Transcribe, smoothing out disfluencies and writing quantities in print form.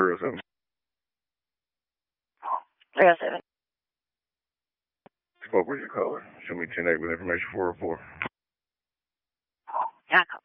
307. 307. Spoke with your caller. Show me 10 with information 404. Yeah,